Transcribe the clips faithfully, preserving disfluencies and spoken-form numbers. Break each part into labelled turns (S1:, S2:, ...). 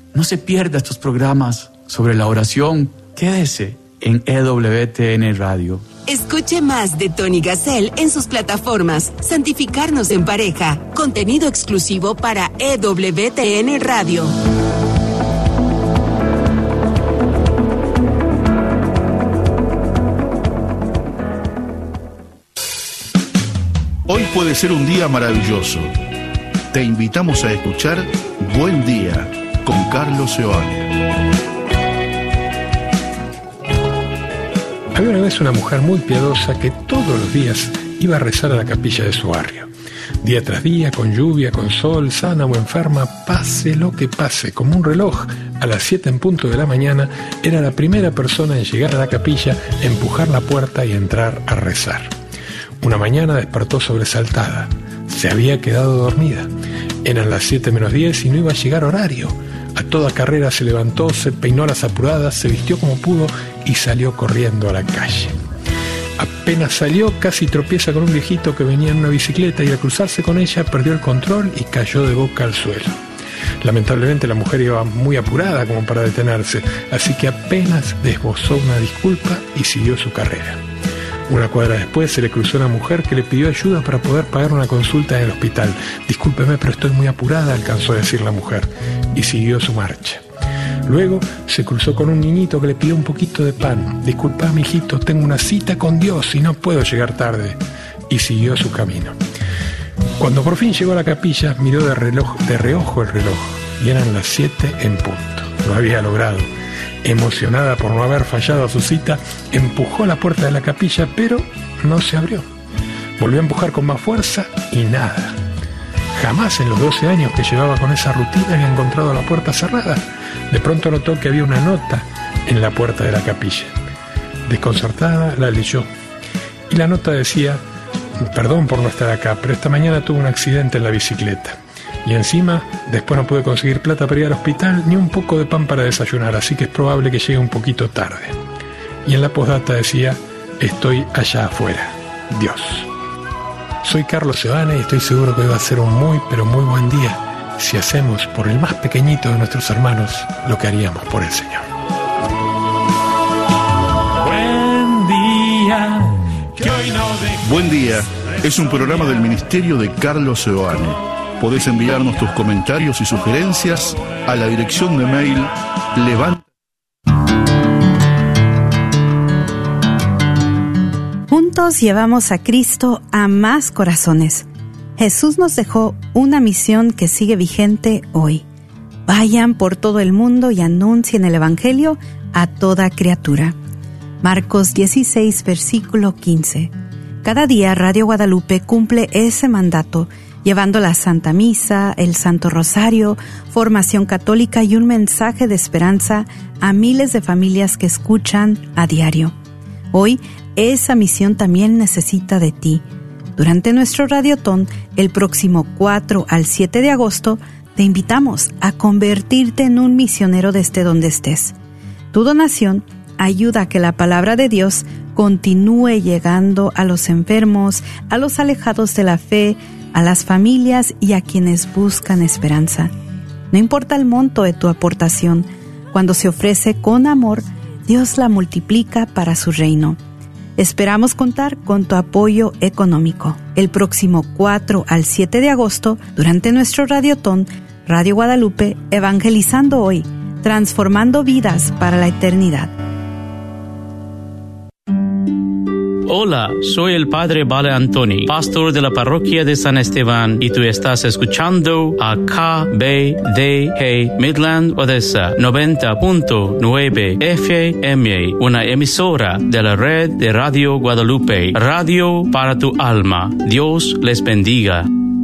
S1: No se pierda estos programas sobre la oración. Quédese en E W T N Radio.
S2: Escuche más de Tony Gassel en sus plataformas. Santificarnos en pareja. Contenido exclusivo para E W T N Radio.
S3: Hoy puede ser un día maravilloso. Te invitamos a escuchar Buen Día con Carlos Seoane.
S4: Había una vez una mujer muy piadosa que todos los días iba a rezar a la capilla de su barrio. Día tras día, con lluvia, con sol, sana o enferma, pase lo que pase, como un reloj, a las siete en punto de la mañana, era la primera persona en llegar a la capilla, empujar la puerta y entrar a rezar. Una mañana despertó sobresaltada. Se había quedado dormida. Eran las siete menos diez y no iba a llegar horario. A toda carrera se levantó, se peinó a las apuradas, se vistió como pudo y salió corriendo a la calle. Apenas salió, casi tropieza con un viejito que venía en una bicicleta y al cruzarse con ella perdió el control y cayó de boca al suelo. Lamentablemente la mujer iba muy apurada como para detenerse, así que apenas desbozó una disculpa y siguió su carrera. Una cuadra después se le cruzó una mujer que le pidió ayuda para poder pagar una consulta en el hospital. «Discúlpeme, pero estoy muy apurada», alcanzó a decir la mujer, y siguió su marcha. Luego se cruzó con un niñito que le pidió un poquito de pan. «Disculpa, mijito, tengo una cita con Dios y no puedo llegar tarde», y siguió su camino. Cuando por fin llegó a la capilla, miró de, reloj, de reojo el reloj, y eran las siete en punto. Lo había logrado. Emocionada por no haber fallado a su cita, empujó la puerta de la capilla, pero no se abrió. Volvió a empujar con más fuerza y nada. Jamás en los doce años que llevaba con esa rutina había encontrado la puerta cerrada. De pronto notó que había una nota en la puerta de la capilla. Desconcertada, la leyó. Y la nota decía: «Perdón por no estar acá, pero esta mañana tuve un accidente en la bicicleta. Y encima, después no pude conseguir plata para ir al hospital ni un poco de pan para desayunar, así que es probable que llegue un poquito tarde». Y en la postdata decía: «Estoy allá afuera. Dios». Soy Carlos Seoane y estoy seguro que hoy va a ser un muy, pero muy buen día si hacemos por el más pequeñito de nuestros hermanos lo que haríamos por el Señor.
S5: Buen día. Que hoy no dejes...
S3: Buen Día es un programa del Ministerio de Carlos Seoane. Podés enviarnos tus comentarios y sugerencias a la dirección de mail levanta.
S6: Juntos llevamos a Cristo a más corazones. Jesús nos dejó una misión que sigue vigente hoy. Vayan por todo el mundo y anuncien el Evangelio a toda criatura. Marcos dieciséis, versículo quince. Cada día Radio Guadalupe cumple ese mandato, llevando la Santa Misa, el Santo Rosario, formación católica y un mensaje de esperanza a miles de familias que escuchan a diario. Hoy, esa misión también necesita de ti. Durante nuestro Radiotón, el próximo cuatro al siete de agosto, te invitamos a convertirte en un misionero desde donde estés. Tu donación ayuda a que la palabra de Dios continúe llegando a los enfermos, a los alejados de la fe, a las familias y a quienes buscan esperanza. No importa el monto de tu aportación, cuando se ofrece con amor, Dios la multiplica para su reino. Esperamos contar con tu apoyo económico. El próximo cuatro al siete de agosto, durante nuestro Radiotón, Radio Guadalupe, evangelizando hoy, transformando vidas para la eternidad.
S7: Hola, soy el Padre Vale Antoni, pastor de la parroquia de San Esteban, y tú estás escuchando a K B D G Midland Odessa noventa punto nueve F M, una emisora de la red de Radio Guadalupe, radio para tu alma. Dios les bendiga.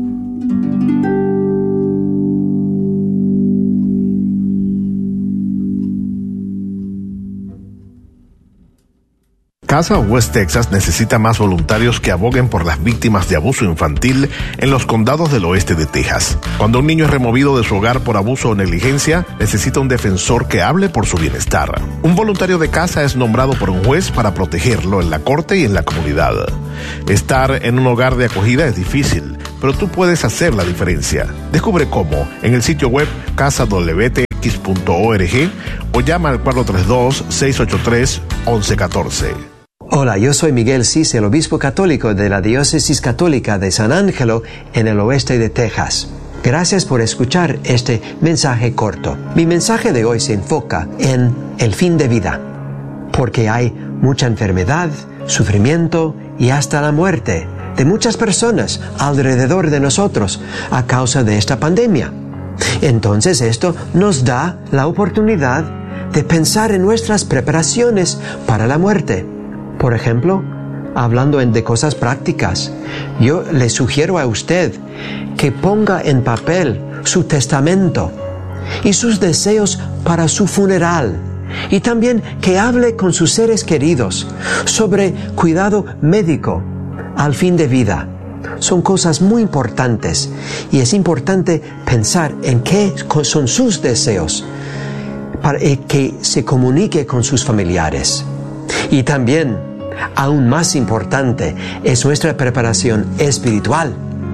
S8: Casa West Texas necesita más voluntarios que aboguen por las víctimas de abuso infantil en los condados del oeste de Texas. Cuando un niño es removido de su hogar por abuso o negligencia, necesita un defensor que hable por su bienestar. Un voluntario de casa es nombrado por un juez para protegerlo en la corte y en la comunidad. Estar en un hogar de acogida es difícil, pero tú puedes hacer la diferencia. Descubre cómo en el sitio web casa w t x punto org o llama al cuatro tres dos, seis ocho tres, once catorce.
S9: Hola, yo soy Miguel Cis, el obispo católico de la Diócesis Católica de San Ángelo en el oeste de Texas. Gracias por escuchar este mensaje corto. Mi mensaje de hoy se enfoca en el fin de vida, porque hay mucha enfermedad, sufrimiento y hasta la muerte de muchas personas alrededor de nosotros a causa de esta pandemia. Entonces esto nos da la oportunidad de pensar en nuestras preparaciones para la muerte. Por ejemplo, hablando de cosas prácticas, yo le sugiero a usted que ponga en papel su testamento y sus deseos para su funeral, y también que hable con sus seres queridos sobre cuidado médico al fin de vida. Son cosas muy importantes y es importante pensar en qué son sus deseos para que se comunique con sus familiares. Y también, aún más importante, es nuestra preparación espiritual.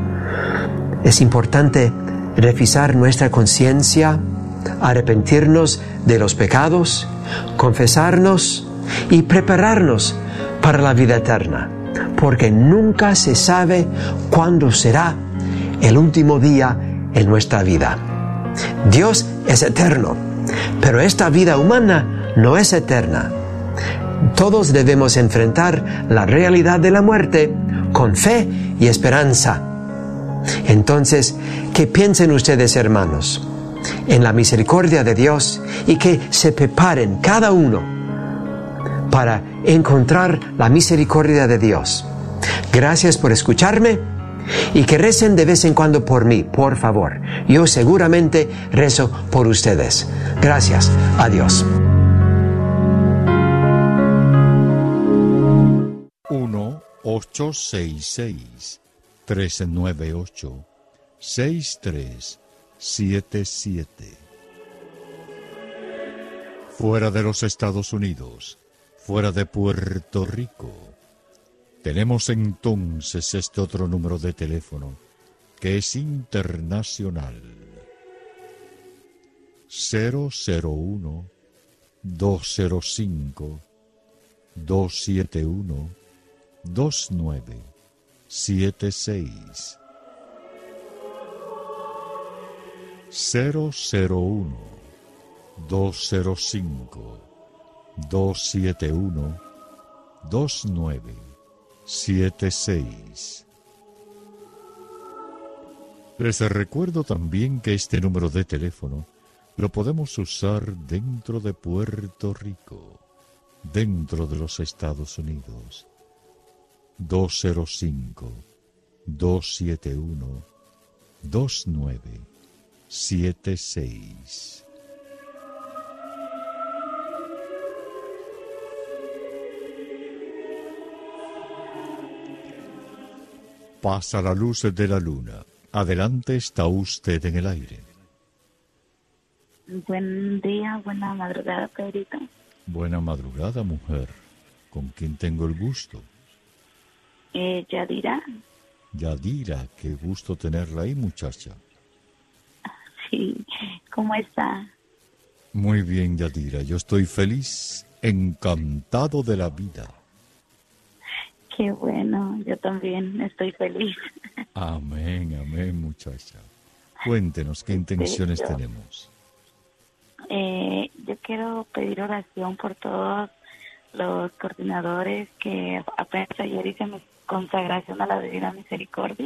S9: Es importante revisar nuestra conciencia, arrepentirnos de los pecados, confesarnos y prepararnos para la vida eterna, porque nunca se sabe cuándo será el último día en nuestra vida. Dios es eterno, pero esta vida humana no es eterna. Todos debemos enfrentar la realidad de la muerte con fe y esperanza. Entonces, ¿qué piensen ustedes, hermanos, en la misericordia de Dios, y que se preparen cada uno para encontrar la misericordia de Dios? Gracias por escucharme y que recen de vez en cuando por mí, por favor. Yo seguramente rezo por ustedes. Gracias. Adiós.
S10: uno ocho seis seis, tres nueve ocho, seis tres siete siete. Fuera de los Estados Unidos, fuera de Puerto Rico, tenemos entonces este otro número de teléfono que es internacional. cero cero uno, dos cero cinco, dos siete uno, dos nueve siete seis. cero cero uno, dos cero cinco, dos siete uno, dos nueve siete seis. Les recuerdo también que este número de teléfono lo podemos usar dentro de Puerto Rico, dentro de los Estados Unidos. dos cero cinco, dos siete uno, dos nueve siete seis. Pasa la luz de la luna. Adelante, está usted en el aire.
S11: Buen día, buena madrugada, Pedrito.
S10: Buena madrugada, mujer. ¿Con quién tengo el gusto?
S11: Eh, Yadira.
S10: Yadira, qué gusto tenerla ahí, muchacha.
S11: Sí, ¿cómo está?
S10: Muy bien, Yadira. Yo estoy feliz, encantado de la vida.
S11: Qué bueno, yo también estoy feliz.
S10: Amén, amén, muchacha. Cuéntenos, ¿qué intenciones
S11: Sí, yo,
S10: tenemos?
S11: Eh, yo quiero pedir oración por todos los coordinadores que apenas ayer hice mi consagración a la Divina Misericordia.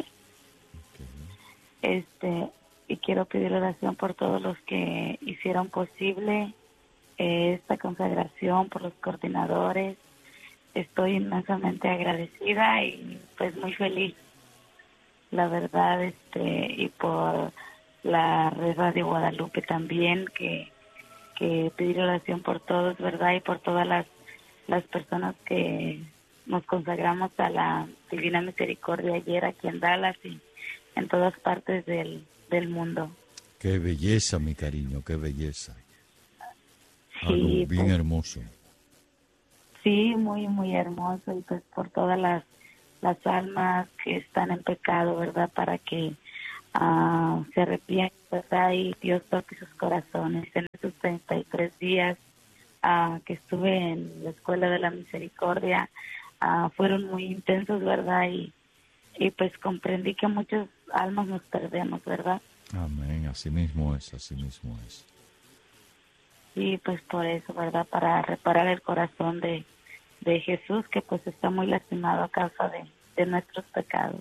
S11: Este, y quiero pedir oración por todos los que hicieron posible eh, esta consagración, por los coordinadores. Estoy inmensamente agradecida y pues muy feliz, la verdad, este, y por la Red Radio Guadalupe también, que, que pedir oración por todos, ¿verdad? Y por todas las, las personas que nos consagramos a la Divina Misericordia ayer aquí en Dallas y en todas partes del, del mundo.
S10: Qué belleza, mi cariño, qué belleza.
S11: Sí,
S10: Algo bien
S11: pues,
S10: hermoso.
S11: Sí, muy, muy hermoso, y pues por todas las, las almas que están en pecado, ¿verdad? Para que uh, se arrepienten, ¿verdad? Y Dios toque sus corazones. En esos treinta y tres días uh, que estuve en la Escuela de la Misericordia, uh, fueron muy intensos, ¿verdad? Y, y pues comprendí que muchas almas nos perdemos, ¿verdad?
S10: Amén, así mismo es, así mismo es.
S11: Y pues por eso, ¿verdad? Para reparar el corazón de, de Jesús, que pues está muy lastimado a causa de, de nuestros pecados.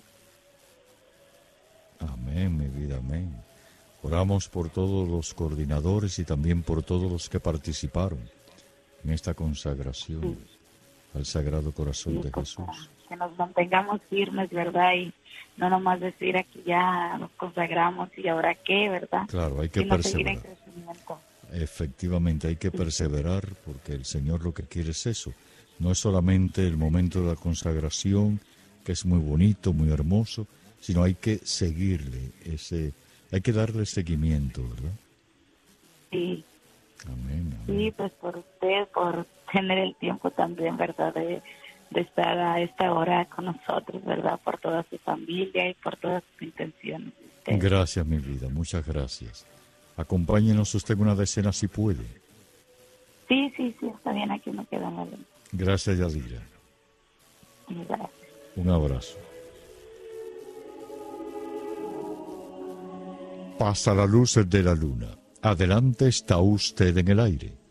S10: Amén, mi vida, amén. Oramos por todos los coordinadores y también por todos los que participaron en esta consagración sí. al Sagrado Corazón sí, de pues, Jesús.
S11: Que nos mantengamos firmes, ¿verdad? Y no nomás decir aquí ya nos consagramos y ahora qué, ¿verdad?
S10: Claro, hay que
S11: sino
S10: perseverar.
S11: Seguir en crecimiento.
S10: Efectivamente, hay que perseverar porque el Señor lo que quiere es eso. No es solamente el momento de la consagración, que es muy bonito, muy hermoso, sino hay que seguirle, ese, hay que darle seguimiento, ¿verdad?
S11: Sí.
S10: Amén, amén.
S11: Sí, pues por usted, por tener el tiempo también, ¿verdad? De, de estar a esta hora con nosotros, ¿verdad? Por toda su familia y por todas sus intenciones.
S10: Gracias, mi vida, muchas gracias. Acompáñenos usted en una decena si puede.
S11: Sí, sí, sí, está bien, aquí me quedan la luz.
S10: Gracias, Yadira.
S11: Gracias.
S10: Un abrazo. Pasa la luz de la luna. Adelante está usted en el aire.